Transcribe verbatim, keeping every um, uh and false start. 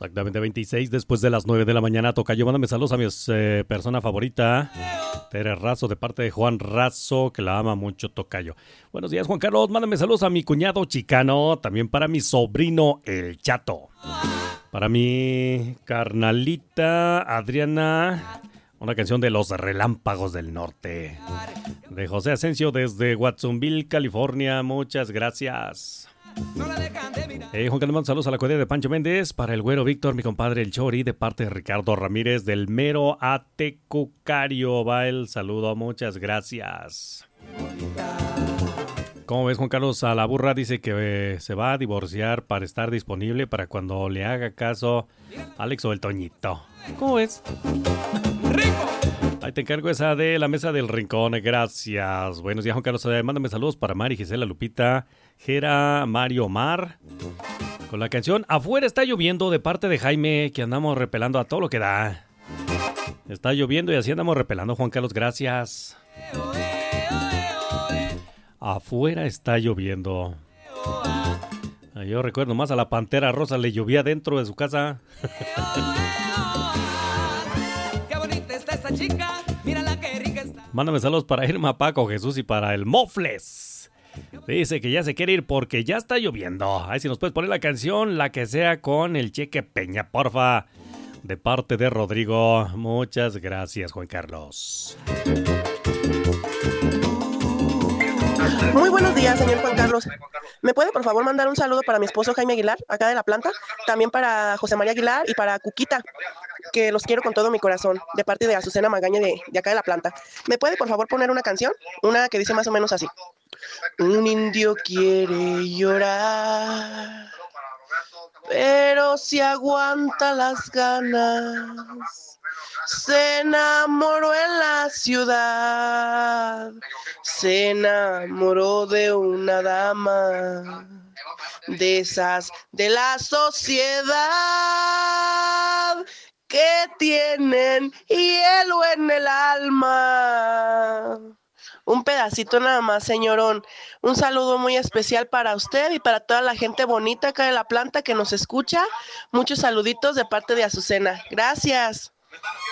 Exactamente, veintiséis después de las nueve de la mañana. Tocayo, mándame saludos a mi eh, persona favorita, Tere Razo, de parte de Juan Razo, que la ama mucho, Tocayo. Buenos días, Juan Carlos. Mándame saludos a mi cuñado chicano, también para mi sobrino, el Chato. Para mi carnalita, Adriana, una canción de Los Relámpagos del Norte. De José Asensio, desde Watsonville, California. Muchas gracias. Eh, Juan Carlos, saludos a la cuadrilla de Pancho Méndez. Para el güero Víctor, mi compadre el Chori, de parte de Ricardo Ramírez del Mero Atecucario. Va el saludo, muchas gracias. ¿Cómo ves, Juan Carlos? A la burra dice que eh, se va a divorciar para estar disponible para cuando le haga caso Alex o el Toñito. ¿Cómo ves? Ahí te encargo esa de la mesa del rincón, gracias. Buenos días, Juan Carlos. Mándame saludos para Mari, Gisela, Lupita, Jera, Mario, Mar. Con la canción Afuera está lloviendo, de parte de Jaime, que andamos repelando a todo lo que da. Está lloviendo y así andamos repelando, Juan Carlos, gracias. Afuera está lloviendo. Yo recuerdo más a la Pantera Rosa, le llovía dentro de su casa. Mándame saludos para Irma, Paco, Jesús y para el Mofles. Dice que ya se quiere ir porque ya está lloviendo. Ahí si nos puedes poner la canción, la que sea con el Cheque Peña, porfa. De parte de Rodrigo. Muchas gracias, Juan Carlos. Muy buenos días, señor Juan Carlos. ¿Me puede, por favor, mandar un saludo para mi esposo Jaime Aguilar, acá de la planta? También para José María Aguilar y para Cuquita, que los quiero con todo mi corazón, de parte de Azucena Magaña de, de acá de la planta. ¿Me puede, por favor, poner una canción? Una que dice más o menos así. Un indio quiere llorar, pero si aguanta las ganas. Se enamoró en la ciudad, se enamoró de una dama, de esas de la sociedad que tienen hielo en el alma. Un pedacito nada más, señorón. Un saludo muy especial para usted y para toda la gente bonita acá de la planta que nos escucha. Muchos saluditos de parte de Azucena. Gracias.